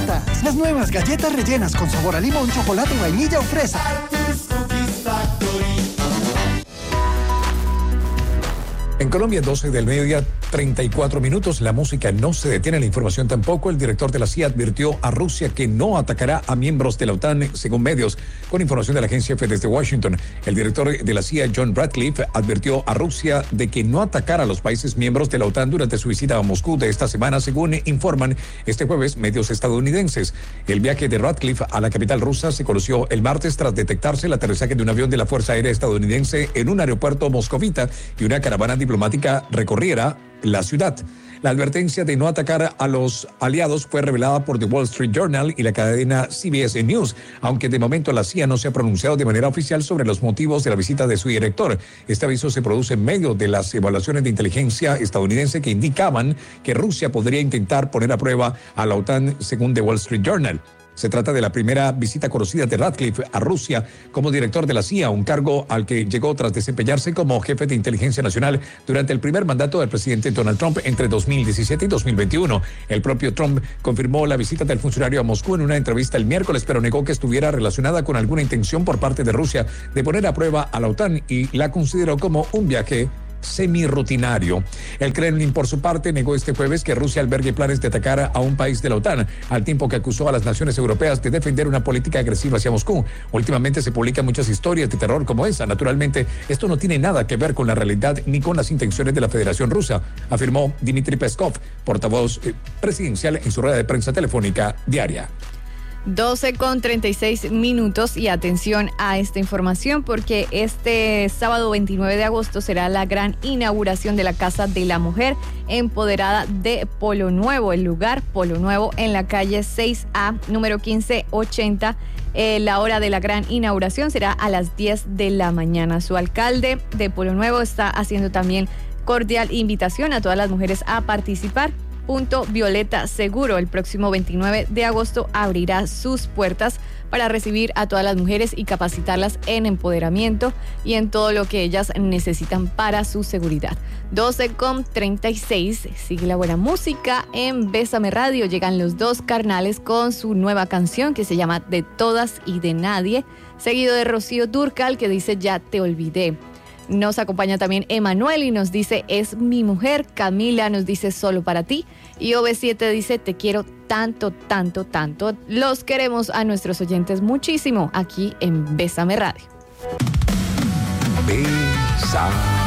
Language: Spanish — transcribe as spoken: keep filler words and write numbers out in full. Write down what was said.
galletas. Las nuevas galletas rellenas con sabor a limón, chocolate, vainilla o fresa. En Colombia, doce del mediodía, treinta y cuatro minutos. La música no se detiene, la información tampoco. El director de la C I A advirtió a Rusia que no atacará a miembros de la OTAN, según medios. Con información de la agencia F desde Washington, el director de la C I A, John Ratcliffe, advirtió a Rusia de que no atacará a los países miembros de la OTAN durante su visita a Moscú de esta semana, según informan este jueves medios estadounidenses. El viaje de Ratcliffe a la capital rusa se conoció el martes tras detectarse el aterrizaje de un avión de la Fuerza Aérea estadounidense en un aeropuerto moscovita y una caravana diplomática recorriera la ciudad. La advertencia de no atacar a los aliados fue revelada por The Wall Street Journal y la cadena C B S News, aunque de momento la C I A no se ha pronunciado de manera oficial sobre los motivos de la visita de su director. Este aviso se produce en medio de las evaluaciones de inteligencia estadounidense que indicaban que Rusia podría intentar poner a prueba a la OTAN, según The Wall Street Journal. Se trata de la primera visita conocida de Ratcliffe a Rusia como director de la C I A, un cargo al que llegó tras desempeñarse como jefe de inteligencia nacional durante el primer mandato del presidente Donald Trump entre dos mil diecisiete y dos mil veintiuno. El propio Trump confirmó la visita del funcionario a Moscú en una entrevista el miércoles, pero negó que estuviera relacionada con alguna intención por parte de Rusia de poner a prueba a la OTAN y la consideró como un viaje semirrutinario. El Kremlin, por su parte, negó este jueves que Rusia albergue planes de atacar a un país de la OTAN, al tiempo que acusó a las naciones europeas de defender una política agresiva hacia Moscú. Últimamente se publican muchas historias de terror como esa. Naturalmente, esto no tiene nada que ver con la realidad ni con las intenciones de la Federación Rusa, afirmó Dmitry Peskov, portavoz eh, presidencial, en su rueda de prensa telefónica diaria. doce con treinta y seis minutos y atención a esta información porque este sábado veintinueve de agosto será la gran inauguración de la Casa de la Mujer Empoderada de Polo Nuevo, el lugar Polo Nuevo en la calle seis A, número quince ochenta. Eh, la hora de la gran inauguración será a las diez de la mañana. Su alcalde de Polo Nuevo está haciendo también cordial invitación a todas las mujeres a participar. Punto Violeta Seguro, el próximo veintinueve de agosto abrirá sus puertas para recibir a todas las mujeres y capacitarlas en empoderamiento y en todo lo que ellas necesitan para su seguridad. doce con treinta y seis, sigue la buena música en Bésame Radio. Llegan los dos carnales con su nueva canción que se llama De Todas y de Nadie, seguido de Rocío Dúrcal que dice Ya Te Olvidé. Nos acompaña también Emanuel y nos dice Es mi mujer. Camila nos dice Solo para ti. Y O B siete dice Te quiero tanto, tanto, tanto. Los queremos a nuestros oyentes muchísimo aquí en Bésame Radio. Bésame.